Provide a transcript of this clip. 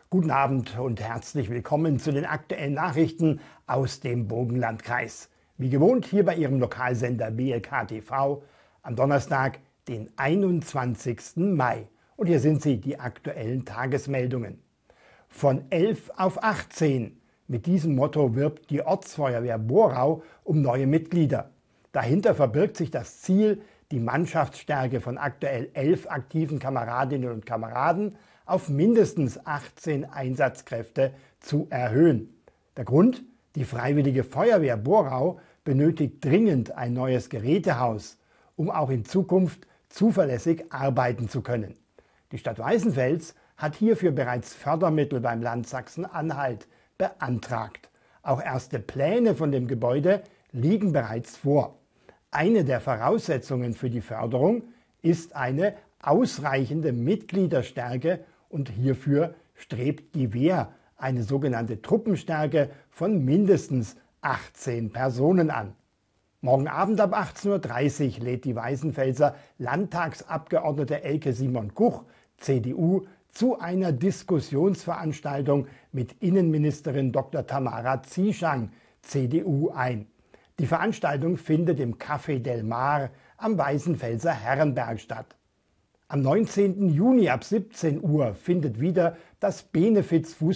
Guten Abend und herzlich willkommen zu den aktuellen Nachrichten aus dem Burgenlandkreis. Wie gewohnt hier bei Ihrem Lokalsender BLK TV am Donnerstag, den 21. Mai. Und hier sind sie, die aktuellen Tagesmeldungen. Von 11 auf 18. Mit diesem Motto wirbt die Ortsfeuerwehr Borau um neue Mitglieder. Dahinter verbirgt sich das Ziel, die Mannschaftsstärke von aktuell 11 aktiven Kameradinnen und Kameraden auf mindestens 18 Einsatzkräfte zu erhöhen. Der Grund? Die Freiwillige Feuerwehr Borau benötigt dringend ein neues Gerätehaus, um auch in Zukunft zuverlässig arbeiten zu können. Die Stadt Weißenfels hat hierfür bereits Fördermittel beim Land Sachsen-Anhalt beantragt. Auch erste Pläne von dem Gebäude liegen bereits vor. Eine der Voraussetzungen für die Förderung ist eine ausreichende Mitgliederstärke und hierfür strebt die Wehr eine sogenannte Truppenstärke von mindestens 18 Personen an. Morgen Abend ab 18:30 Uhr lädt die Weißenfelser Landtagsabgeordnete Elke Simon-Kuch, CDU, zu einer Diskussionsveranstaltung mit Innenministerin Dr. Tamara Zieschang, CDU, ein. Die Veranstaltung findet im Café Del Mar am Weißenfelser Herrenberg statt. Am 19. Juni ab 17 Uhr findet wieder das Benefiz